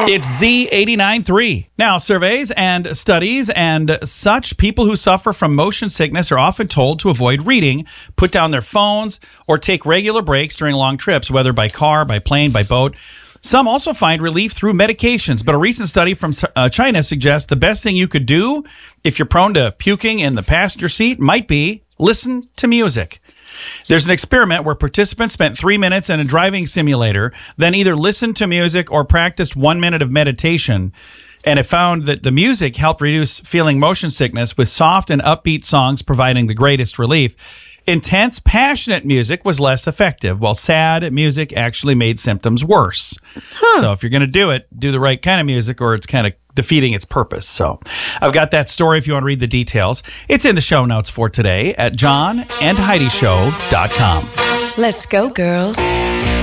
It's Z89.3. Now, surveys and studies and such, people who suffer from motion sickness are often told to avoid reading, put down their phones, or take regular breaks during long trips, whether by car, by plane, by boat. Some also find relief through medications, but a recent study from China suggests the best thing you could do if you're prone to puking in the passenger seat might be listen to music. There's an experiment where participants spent 3 minutes in a driving simulator, then either listened to music or practiced 1 minute of meditation. And it found that the music helped reduce feeling motion sickness, with soft and upbeat songs providing the greatest relief. Intense, passionate music was less effective, while sad music actually made symptoms worse. So if you're going to do it, do the right kind of music, or it's kind of defeating its purpose. So I've got that story if you want to read the details. It's in the show notes for today at johnandheidishow.com. Let's go, girls.